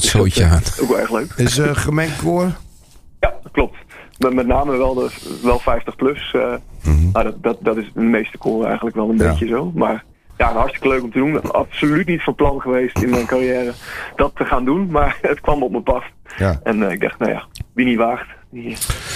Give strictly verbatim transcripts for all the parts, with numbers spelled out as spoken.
zootje aan. Ook wel erg leuk. Is uh, gemengd koor? Ja, dat klopt. Met, met name wel, de, wel vijftig plus. Uh, mm-hmm. nou, dat, dat, dat is de meeste koren eigenlijk wel een ja. beetje zo. Maar ja, hartstikke leuk om te doen. Absoluut niet van plan geweest in mijn carrière dat te gaan doen. Maar het kwam op mijn pad. Ja. En uh, ik dacht, nou ja, wie niet waagt. Die...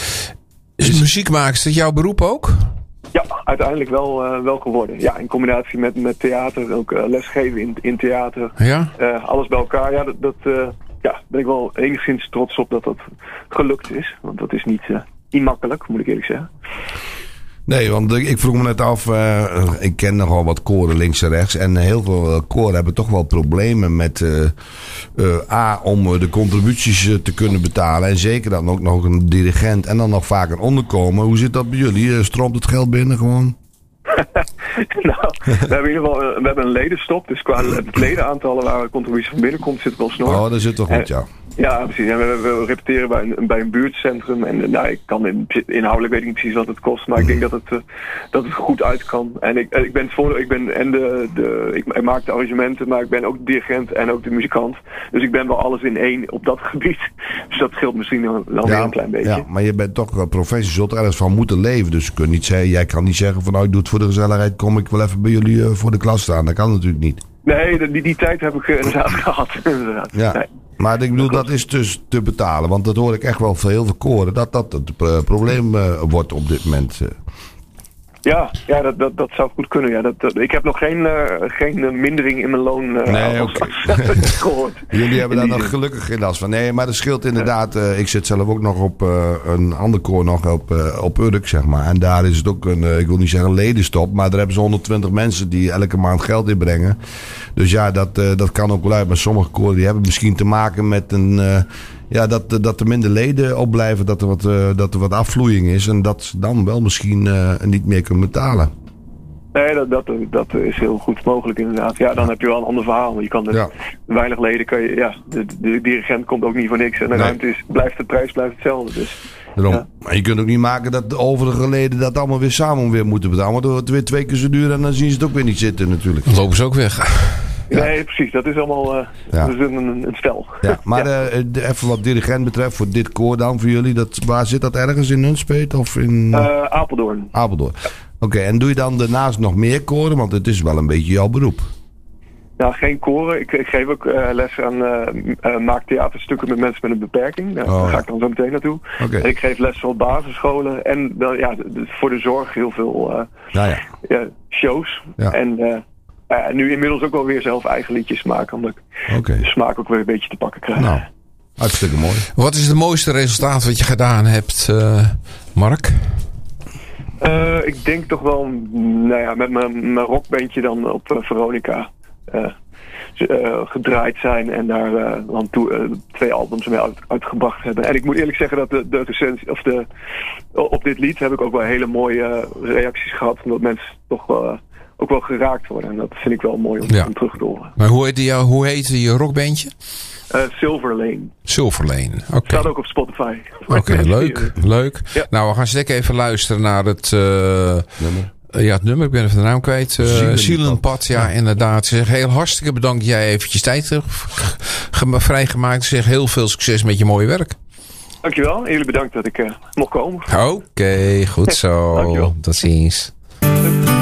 Is muziek maken, is dat jouw beroep ook? Ja, uiteindelijk wel, uh, wel geworden. Ja, in combinatie met, met theater, ook uh, lesgeven in, in theater. Ja? Uh, alles bij elkaar. Ja, dat, dat uh, ja, ben ik wel enigszins trots op dat dat gelukt is. Want dat is niet, uh, niet makkelijk, moet ik eerlijk zeggen. Nee, want ik vroeg me net af, uh, ik ken nogal wat koren links en rechts. En heel veel koren hebben toch wel problemen met uh, uh, A, om de contributies uh, te kunnen betalen. En zeker dan ook nog een dirigent en dan nog vaak een onderkomen. Hoe zit dat bij jullie? Uh, stroomt het geld binnen gewoon? Nou, we hebben in ieder geval we hebben een ledenstop. Dus qua het ledenaantallen waar contributie van binnenkomt zit wel snor. Oh, dat zit toch goed, ja. Ja, precies. En we, we repeteren bij een, bij een buurtcentrum. En nou, ik kan in, inhoudelijk weet ik niet precies wat het kost. Maar ik denk dat het, uh, dat het goed uit kan. En ik, ik ben het voor, ik ben en de, de ik, ik maak de arrangementen, maar ik ben ook de dirigent en ook de muzikant. Dus ik ben wel alles in één op dat gebied. Dus dat scheelt misschien wel ja, weer een klein beetje. Ja, maar je bent toch uh, professie, zult er ergens van moeten leven. Dus je kunt niet zeggen, jij kan niet zeggen van nou ik doe het voor de gezelligheid, kom ik wel even bij jullie uh, voor de klas staan. Dat kan natuurlijk niet. Nee, die, die tijd heb ik uh, inderdaad gehad. inderdaad. Ja. Nee. Maar ik bedoel, dat is dus te betalen. Want dat hoor ik echt wel van heel veel koren. Dat dat het uh, probleem uh, wordt op dit moment. Uh. Ja, ja dat, dat, dat zou goed kunnen. Ja. Dat, dat, ik heb nog geen, uh, geen uh, mindering in mijn loon uh, nee, als, okay. als, gehoord. Jullie hebben daar nog gelukkig geen last van. Nee, maar dat scheelt inderdaad. Uh, ik zit zelf ook nog op uh, een ander koor nog op, uh, op Urk, zeg maar. En daar is het ook een, uh, ik wil niet zeggen ledenstop. Maar daar hebben ze honderdtwintig mensen die elke maand geld inbrengen. Dus ja, dat, uh, dat kan ook wel uit. Maar sommige koren die hebben misschien te maken met een... Uh, Ja, dat, dat er minder leden opblijven, dat er, wat, uh, dat er wat afvloeiing is. En dat ze dan wel misschien uh, niet meer kunnen betalen. Nee, dat, dat, dat is heel goed mogelijk inderdaad. Ja, dan heb je wel een ander verhaal. Je kan de, ja. weinig leden kan je... Ja, de, de dirigent komt ook niet voor niks. En de nee. ruimte is, blijft de prijs blijft hetzelfde. Dus, Daarom. Ja. Maar je kunt ook niet maken dat de overige leden dat allemaal weer samen weer moeten betalen. Want dan wordt het weer twee keer zo duur en dan zien ze het ook weer niet zitten natuurlijk. Dan lopen ze ook weg. Ja. Nee, precies. Dat is allemaal uh, ja. dat is een, een, een stel. Ja, maar ja. Uh, even wat dirigent betreft, voor dit koor dan, voor jullie, dat, waar zit dat ergens in Nunspeet of in... Uh, Apeldoorn. Apeldoorn. Ja. Oké, okay, en doe je dan daarnaast nog meer koren? Want het is wel een beetje jouw beroep. Nou, geen koren. Ik, ik geef ook uh, les aan uh, uh, maaktheaterstukken met mensen met een beperking. Daar oh. ga ik dan zo meteen naartoe. Okay. En ik geef les op basisscholen. En uh, ja, de, de, voor de zorg heel veel uh, nou ja. Ja, shows. Ja. En... Uh, Uh, nu inmiddels ook wel weer zelf eigen liedjes maken. Omdat ik okay. de smaak ook weer een beetje te pakken krijg. Nou, hartstikke mooi. Wat is het mooiste resultaat wat je gedaan hebt, uh, Mark? Uh, ik denk toch wel, nou ja, met mijn, mijn rockbandje dan op uh, Veronica uh, uh, gedraaid zijn. En daar uh, dan toe, uh, twee albums mee uit, uitgebracht hebben. En ik moet eerlijk zeggen dat de, de recensie, of de, op dit lied heb ik ook wel hele mooie uh, reacties gehad. Omdat mensen toch wel... Uh, ook wel geraakt worden. En dat vind ik wel mooi om, ja. om terug te horen. Maar hoe heette je, hoe heette je rockbandje? Uh, Silver Lane. Silver Lane, oké. Okay. Staat ook op Spotify. Oké, okay, leuk, leuk. Ja. Nou, we gaan zeker even luisteren naar het... Uh, nummer. Uh, ja, het nummer, ik ben even de naam kwijt. Uh, Zielenpad, ja, ja, inderdaad. Ze zeggen heel hartstikke bedankt dat jij eventjes tijd hebt vrijgemaakt. Ze zeggen heel veel succes met je mooie werk. Dankjewel. En jullie bedankt dat ik uh, mocht komen. Oké, okay, goed zo. Tot ziens.